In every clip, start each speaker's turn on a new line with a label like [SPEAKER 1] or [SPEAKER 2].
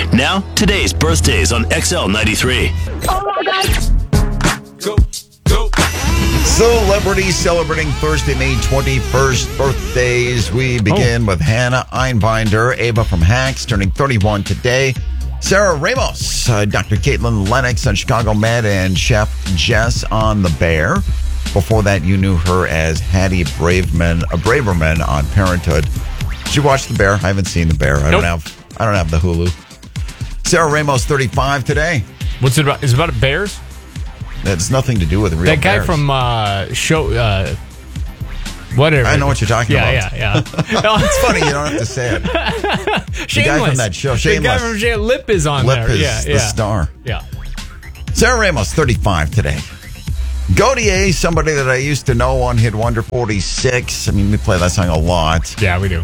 [SPEAKER 1] Now, today's birthdays on XL93.
[SPEAKER 2] Oh my God.
[SPEAKER 3] Go.
[SPEAKER 4] Celebrities celebrating Thursday, May 21st birthdays. We begin with Hannah Einbinder, Ava from Hacks, turning 31 today. Sarah Ramos, Dr. Caitlin Lennox on Chicago Med, and Chef Jess on The Bear. Before that, you knew her as Hattie Braverman on Parenthood. Did you watch The Bear? I haven't seen The Bear. I don't have the Hulu. Sarah Ramos, 35 today.
[SPEAKER 5] What's it about? Is it about bears?
[SPEAKER 4] That's nothing to do with real
[SPEAKER 5] That guy
[SPEAKER 4] bears.
[SPEAKER 5] from whatever.
[SPEAKER 4] I know what you're talking about.
[SPEAKER 5] Yeah.
[SPEAKER 4] It's funny, you don't have to say it. The guy from that show,
[SPEAKER 5] The guy
[SPEAKER 4] Shameless.
[SPEAKER 5] from Lip is on
[SPEAKER 4] Lip
[SPEAKER 5] there.
[SPEAKER 4] is the star.
[SPEAKER 5] Yeah.
[SPEAKER 4] Sarah Ramos, 35 today. Gautier, somebody that I used to know on Hit Wonder 46. I mean, we play that song a lot.
[SPEAKER 5] Yeah, we do.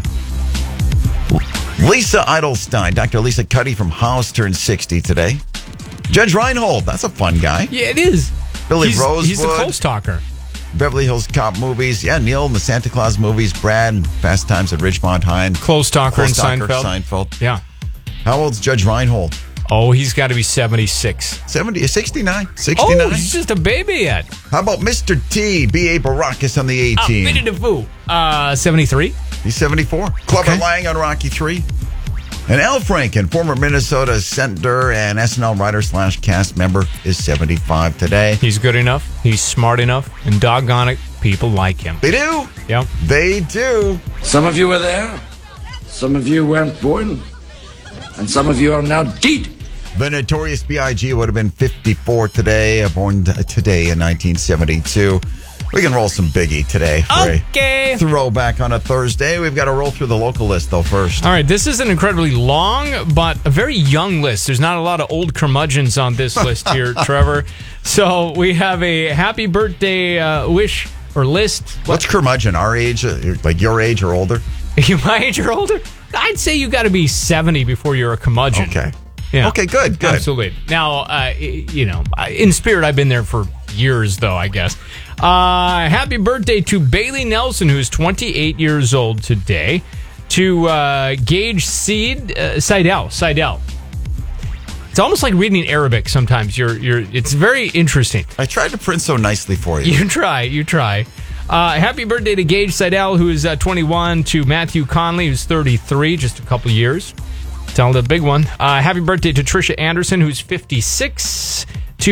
[SPEAKER 4] Lisa Edelstein, Dr. Lisa Cuddy from House turned 60 today. Judge Reinhold, that's a fun guy.
[SPEAKER 5] Yeah, it is.
[SPEAKER 4] Billy Rosewood.
[SPEAKER 5] He's a close talker.
[SPEAKER 4] Beverly Hills Cop movies. Yeah, Neil in the Santa Claus movies. Brad, Fast Times at Ridgemont High.
[SPEAKER 5] Close talker in Seinfeld. Yeah.
[SPEAKER 4] How old's Judge Reinhold?
[SPEAKER 5] Oh, he's got to be 76.
[SPEAKER 4] 69.
[SPEAKER 5] Oh, he's just a baby yet.
[SPEAKER 4] How about Mr. T, B.A. Baracus on the 18?
[SPEAKER 5] Minnie DeFoo. 73.
[SPEAKER 4] He's 74. Clubber Lang on Rocky 3. And Al Franken, former Minnesota Senator and SNL writer / cast member, is 75 today.
[SPEAKER 5] He's good enough. He's smart enough. And doggone it, people like him.
[SPEAKER 4] They do.
[SPEAKER 5] Yep.
[SPEAKER 4] They do.
[SPEAKER 3] Some of you were there. Some of you weren't born. And some of you are now dead.
[SPEAKER 4] The Notorious B.I.G. would have been 54 today, born today in 1972. We can roll some Biggie today for a throwback on a Thursday. We've got to roll through the local list, though, first.
[SPEAKER 5] All right, this is an incredibly long, but a very young list. There's not a lot of old curmudgeons on this list here, Trevor. So we have a happy birthday wish or list.
[SPEAKER 4] What's curmudgeon? Our age, like your age or older?
[SPEAKER 5] My age or older? I'd say you got to be 70 before you're a curmudgeon.
[SPEAKER 4] Okay.
[SPEAKER 5] Yeah.
[SPEAKER 4] Okay, good.
[SPEAKER 5] Absolutely. Now, in spirit, I've been there for years, though, I guess. Happy birthday to Bailey Nelson, who's 28 years old today. To Gage Seidel. It's almost like reading Arabic sometimes. It's very interesting.
[SPEAKER 4] I tried to print so nicely for you.
[SPEAKER 5] You try. Happy birthday to Gage Seidel, who is 21. To Matthew Conley, who's 33, just a couple years. Tell the big one. Happy birthday to Trisha Anderson, who's 56.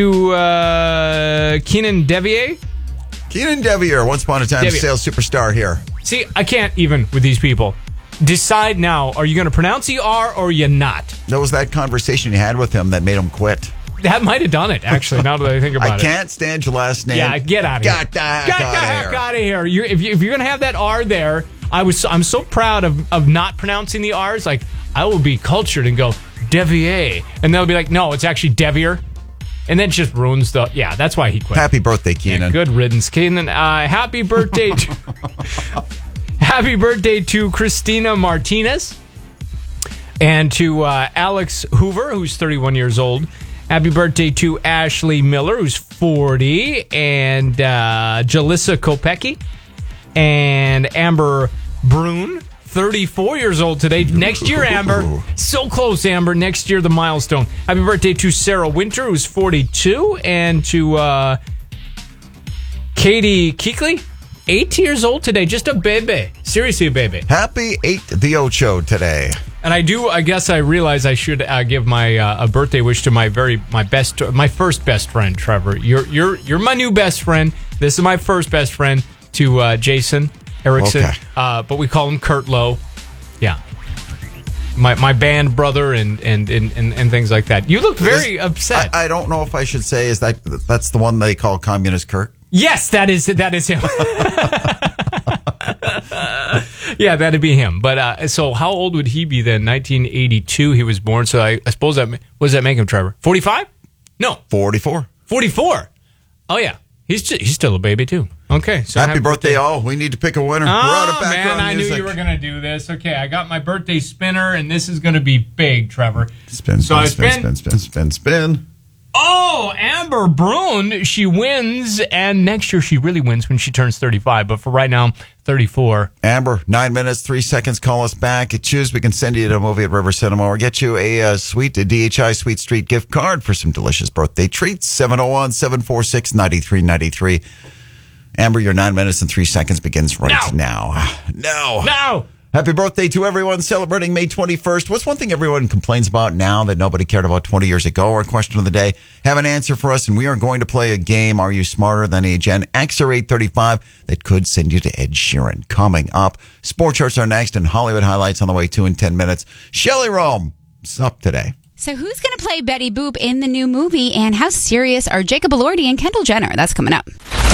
[SPEAKER 5] To Keenan Devier.
[SPEAKER 4] Keenan Devier, once upon a time sales superstar here.
[SPEAKER 5] See, I can't even with these people. Decide now, are you going to pronounce the R or are you not?
[SPEAKER 4] That was that conversation you had with him that made him quit.
[SPEAKER 5] That might have done it, actually, now that I think about it.
[SPEAKER 4] I can't stand your last name.
[SPEAKER 5] Yeah, get out of here.
[SPEAKER 4] Get out of here.
[SPEAKER 5] If you're going to have that R there, I'm so proud of not pronouncing the R's. Like, I will be cultured and go, Devier. And they'll be like, no, it's actually Devier. And then just ruins the... Yeah, that's why he quit.
[SPEAKER 4] Happy birthday, Keenan.
[SPEAKER 5] Yeah, good riddance, Keenan. Happy birthday to... Happy birthday to Christina Martinez. And to Alex Hoover, who's 31 years old. Happy birthday to Ashley Miller, who's 40. And Jalissa Kopecki. And Amber Brune, 34 years old today. Next year, Amber. So close, Amber. Next year, the milestone. Happy birthday to Sarah Winter, who's 42. And to Katie Keekley, 8 years old today. Just a baby. Seriously, a baby.
[SPEAKER 4] Happy 8th the Ocho today.
[SPEAKER 5] And I guess I realize I should give my a birthday wish to my first best friend, Trevor. You're my new best friend. This is my first best friend, to Jason Erickson.
[SPEAKER 4] Okay.
[SPEAKER 5] But we call him Kurt Lowe. Yeah. My band brother and things like that. You look very upset.
[SPEAKER 4] I don't know if I should say that's the one they call Communist Kurt.
[SPEAKER 5] Yes, that is him. Yeah, that'd be him. But so how old would he be then? 1982 he was born. So I suppose what does that make him, Trevor? 45? No.
[SPEAKER 4] 44.
[SPEAKER 5] 44. Oh yeah. He's still a baby too. Okay. So
[SPEAKER 4] happy birthday all. We need to pick a winner. We're out of background
[SPEAKER 5] man, I
[SPEAKER 4] music.
[SPEAKER 5] knew you were going to do this. Okay, I got my birthday spinner and this is going to be big, Trevor.
[SPEAKER 4] Spin.
[SPEAKER 5] Oh, Amber Brune, she wins, and next year she really wins when she turns 35. But for right now, 34.
[SPEAKER 4] Amber, 9 minutes, 3 seconds. Call us back. Choose. We can send you to a movie at River Cinema or get you a sweet DHI Sweet Street gift card for some delicious birthday treats. 701-746-9393. Amber, your 9 minutes and 3 seconds begins right now. No. Happy birthday to everyone celebrating May 21st. What's one thing everyone complains about now that nobody cared about 20 years ago? Our question of the day. Have an answer for us, and we are going to play a game, Are You Smarter Than a Gen X or 835, that could send you to Ed Sheeran. Coming up, sports charts are next, and Hollywood highlights on the way, 2 in 10 minutes. Shelley Rome is up today.
[SPEAKER 2] So who's going to play Betty Boop in the new movie, and how serious are Jacob Elordi and Kendall Jenner? That's coming up.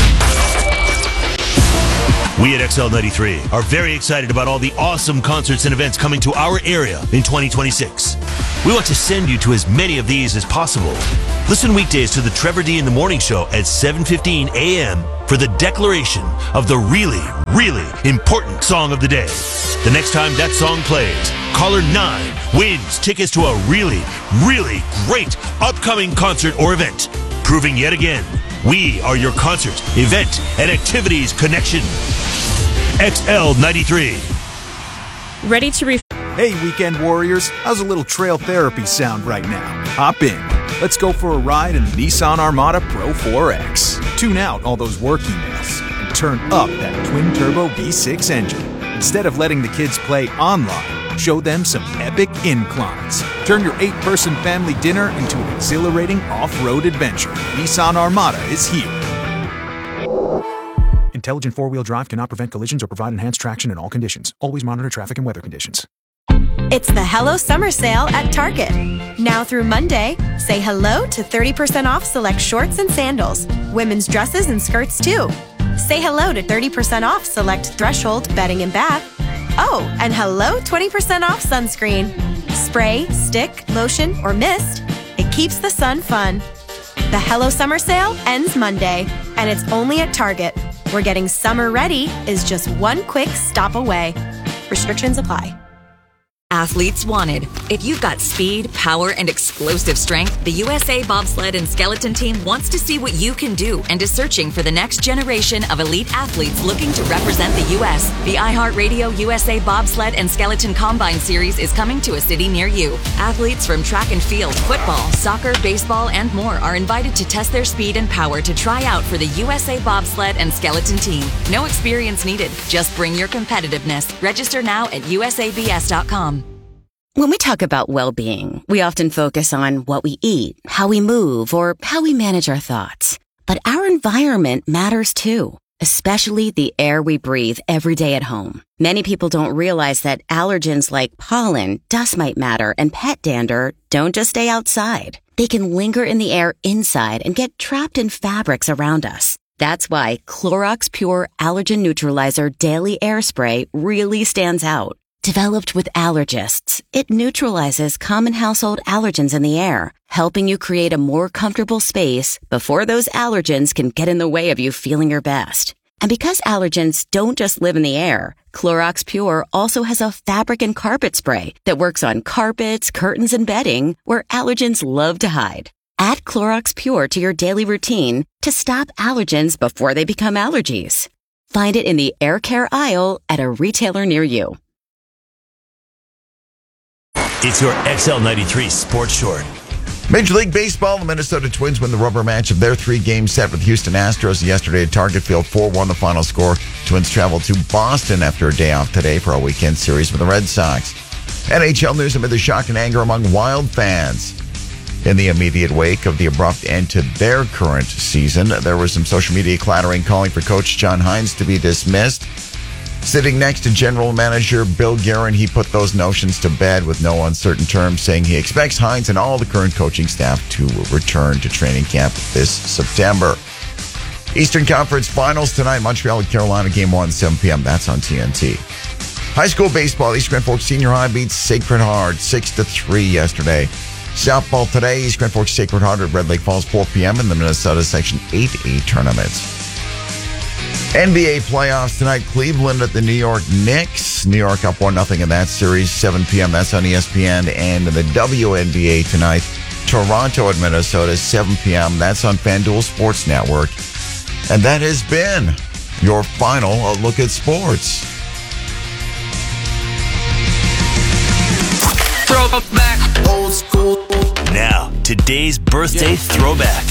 [SPEAKER 1] We at XL93 are very excited about all the awesome concerts and events coming to our area in 2026. We want to send you to as many of these as possible. Listen weekdays to the Trevor D in the Morning Show at 7:15 a.m. for the declaration of the really, really important song of the day. The next time that song plays, caller 9 wins tickets to a really, really great upcoming concert or event, proving yet again we are your concert, event, and activities connection. XL93.
[SPEAKER 6] Ready to
[SPEAKER 7] Hey, weekend warriors, how's a little trail therapy sound right now? Hop in. Let's go for a ride in the Nissan Armada Pro 4X. Tune out all those work emails and turn up that twin-turbo V6 engine. Instead of letting the kids play online, show them some epic inclines. Turn your 8-person family dinner into an exhilarating off-road adventure. Nissan Armada is here. Intelligent four-wheel drive cannot prevent collisions or provide enhanced traction in all conditions. Always monitor traffic and weather conditions.
[SPEAKER 6] It's the Hello Summer Sale at Target. Now through Monday, say hello to 30% off select shorts and sandals. Women's dresses and skirts too. Say hello to 30% off select Threshold bedding and bath. Oh, and hello 20% off sunscreen. Spray, stick, lotion, or mist. It keeps the sun fun. The Hello Summer Sale ends Monday, and it's only at Target, where getting summer ready is just one quick stop away. Restrictions apply.
[SPEAKER 8] Athletes wanted. If you've got speed, power, and explosive strength, the USA Bobsled and Skeleton Team wants to see what you can do and is searching for the next generation of elite athletes looking to represent the U.S. The iHeartRadio USA Bobsled and Skeleton Combine Series is coming to a city near you. Athletes from track and field, football, soccer, baseball, and more are invited to test their speed and power to try out for the USA Bobsled and Skeleton Team. No experience needed. Just bring your competitiveness. Register now at usabs.com.
[SPEAKER 9] When we talk about well-being, we often focus on what we eat, how we move, or how we manage our thoughts. But our environment matters too, especially the air we breathe every day at home. Many people don't realize that allergens like pollen, dust mite matter, and pet dander don't just stay outside. They can linger in the air inside and get trapped in fabrics around us. That's why Clorox Pure Allergen Neutralizer Daily Air Spray really stands out. Developed with allergists, it neutralizes common household allergens in the air, helping you create a more comfortable space before those allergens can get in the way of you feeling your best. And because allergens don't just live in the air, Clorox Pure also has a fabric and carpet spray that works on carpets, curtains, and bedding where allergens love to hide. Add Clorox Pure to your daily routine to stop allergens before they become allergies. Find it in the air care aisle at a retailer near you.
[SPEAKER 1] It's your XL93 Sports Short.
[SPEAKER 4] Major League Baseball, the Minnesota Twins win the rubber match of their 3-game set with Houston Astros yesterday at Target Field. 4-1 the final score. Twins travel to Boston after a day off today for a weekend series with the Red Sox. NHL news amid the shock and anger among Wild fans. In the immediate wake of the abrupt end to their current season, there was some social media clattering calling for Coach John Hines to be dismissed. Sitting next to General Manager Bill Guerin, he put those notions to bed with no uncertain terms, saying he expects Hines and all the current coaching staff to return to training camp this September. Eastern Conference Finals tonight, Montreal at Carolina, Game 1, 7 p.m. That's on TNT. High school baseball, East Grand Forks Senior High beats Sacred Heart 6-3 yesterday. Softball today, East Grand Forks Sacred Heart at Red Lake Falls, 4 p.m. in the Minnesota Section 8A tournament. NBA playoffs tonight. Cleveland at the New York Knicks. New York up 1-0 in that series. 7 p.m. That's on ESPN. And in the WNBA tonight, Toronto at Minnesota, 7 p.m. That's on FanDuel Sports Network. And that has been your final look at sports.
[SPEAKER 1] Now, today's birthday throwback.